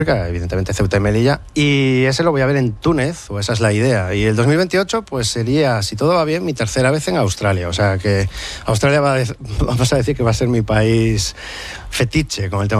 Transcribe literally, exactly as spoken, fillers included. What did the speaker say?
evidentemente Ceuta y Melilla, y ese lo voy a ver en Túnez, o esa es la idea. Y el dos mil veintiocho, pues sería, si todo va bien, mi tercera vez en Australia. O sea que Australia va a, vamos a decir que va a ser mi país fetiche con el tema